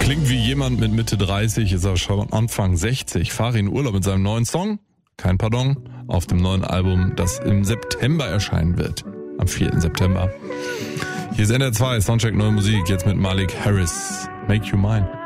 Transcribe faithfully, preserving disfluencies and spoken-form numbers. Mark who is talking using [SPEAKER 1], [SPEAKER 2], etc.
[SPEAKER 1] Klingt wie jemand mit Mitte dreißig, ist aber schon Anfang sechzig. Fahre in Urlaub mit seinem neuen Song, kein Pardon, auf dem neuen Album, das im September erscheinen wird. Am vierten September. Hier ist N R zwei, Soundcheck Neue Musik, jetzt mit Malik Harris. Make You Mine.